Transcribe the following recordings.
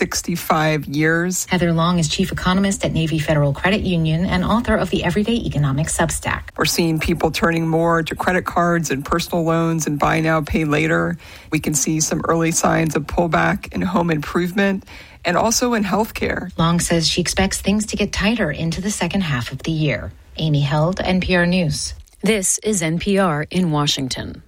65 years. Heather Long is chief economist at Navy Federal Credit Union and author of the Everyday Economics Substack. We're seeing people turning more to credit cards and personal loans and buy now, pay later. We can see some early signs of pullback in home improvement and also in healthcare. Long says she expects things to get tighter into the second half of the year. Amy Held, NPR News. This is NPR in Washington.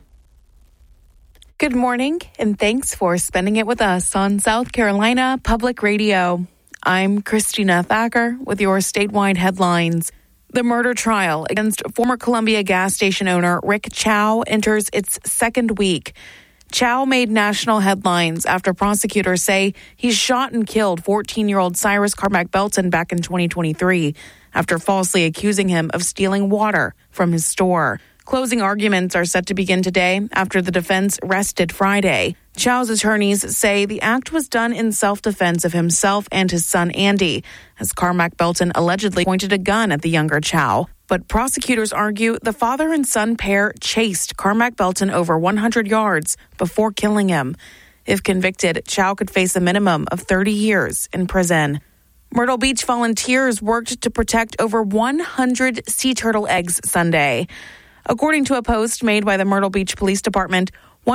Good morning, and thanks for spending it with us on South Carolina Public Radio. I'm Christina Thacker with your statewide headlines. The murder trial against former Columbia gas station owner Rick Chow enters its second week. Chow made national headlines after prosecutors say he shot and killed 14-year-old Cyrus Carmack Belton back in 2023 after falsely accusing him of stealing water from his store. Closing arguments are set to begin today after the defense rested Friday. Chow's attorneys say the act was done in self-defense of himself and his son Andy, as Carmack Belton allegedly pointed a gun at the younger Chow. But prosecutors argue the father and son pair chased Carmack Belton over 100 yards before killing him. If convicted, Chow could face a minimum of 30 years in prison. Myrtle Beach volunteers worked to protect over 100 sea turtle eggs Sunday. According to a post made by the Myrtle Beach Police Department,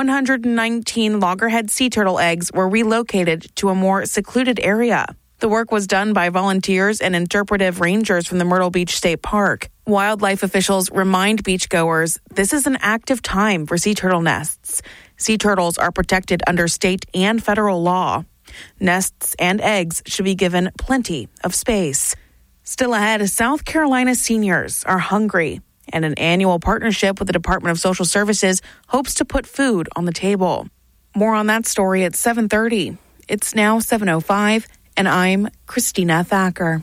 119 loggerhead sea turtle eggs were relocated to a more secluded area. The work was done by volunteers and interpretive rangers from the Myrtle Beach State Park. Wildlife officials remind beachgoers this is an active time for sea turtle nests. Sea turtles are protected under state and federal law. Nests and eggs should be given plenty of space. Still ahead, South Carolina seniors are hungry, and an annual partnership with the Department of Social Services hopes to put food on the table. More on that story at 7:30. It's now 7:05, and I'm Christina Thacker.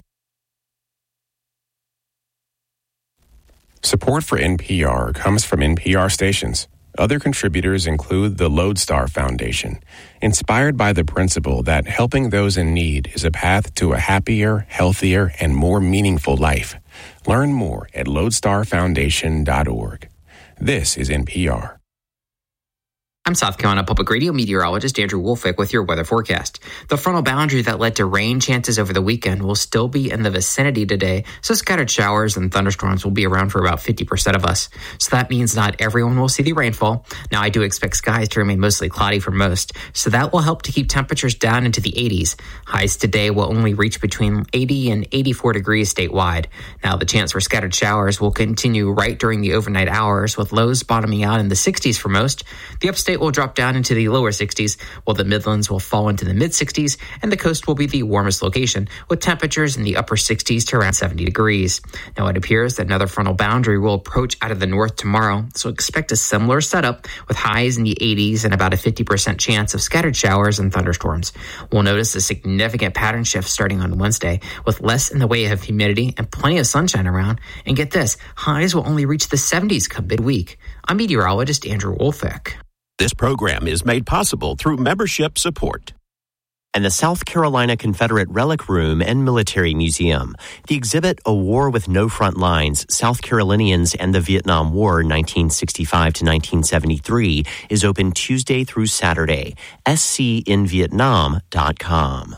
Support for NPR comes from NPR stations. Other contributors include the Lodestar Foundation, inspired by the principle that helping those in need is a path to a happier, healthier, and more meaningful life. Learn more at lodestarfoundation.org. This is NPR. I'm South Carolina Public Radio meteorologist Andrew Wolfick with your weather forecast. The frontal boundary that led to rain chances over the weekend will still be in the vicinity today, so scattered showers and thunderstorms will be around for about 50% of us. So that means not everyone will see the rainfall. Now, I do expect skies to remain mostly cloudy for most, so that will help to keep temperatures down into the 80s. Highs today will only reach between 80 and 84 degrees statewide. Now, the chance for scattered showers will continue right during the overnight hours, with lows bottoming out in the 60s for most. The upstate will drop down into the lower 60s, while the Midlands will fall into the mid-60s, and the coast will be the warmest location, with temperatures in the upper 60s to around 70 degrees. Now, it appears that another frontal boundary will approach out of the north tomorrow, so expect a similar setup with highs in the 80s and about a 50% chance of scattered showers and thunderstorms. We'll notice a significant pattern shift starting on Wednesday, with less in the way of humidity and plenty of sunshine around. And get this, highs will only reach the 70s come midweek. I'm meteorologist Andrew Wolfick. This program is made possible through membership support. And the South Carolina Confederate Relic Room and Military Museum. The exhibit, A War with No Front Lines, South Carolinians and the Vietnam War, 1965 to 1973, is open Tuesday through Saturday. SCInvietnam.com.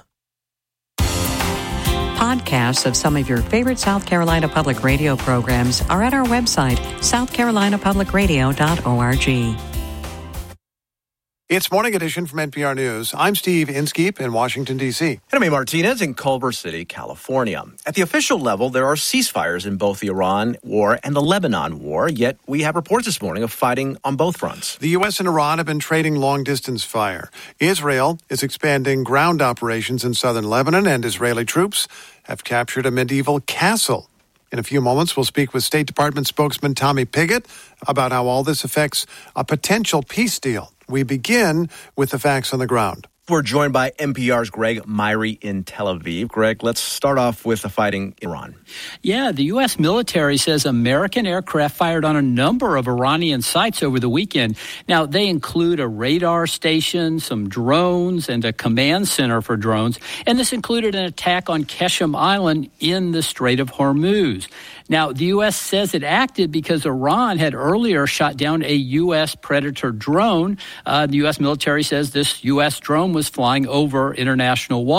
Podcasts of some of your favorite South Carolina Public Radio programs are at our website, southcarolinapublicradio.org. It's Morning Edition from NPR News. I'm Steve Inskeep in Washington, D.C. And I'm Martinez in Culver City, California. At the official level, there are ceasefires in both the Iran war and the Lebanon war, yet we have reports this morning of fighting on both fronts. The U.S. and Iran have been trading long-distance fire. Israel is expanding ground operations in southern Lebanon, and Israeli troops have captured a medieval castle. In a few moments, we'll speak with State Department spokesman Tommy Pigott about how all this affects a potential peace deal. We begin with the facts on the ground. We're joined by NPR's Greg Myrie in Tel Aviv. Greg, let's start off with the fighting in Iran. Yeah, the U.S. military says American aircraft fired on a number of Iranian sites over the weekend. Now, they include a radar station, some drones, and a command center for drones. And this included an attack on Keshem Island in the Strait of Hormuz. Now, the U.S. says it acted because Iran had earlier shot down a U.S. Predator drone. The U.S. military says this U.S. drone was flying over international waters.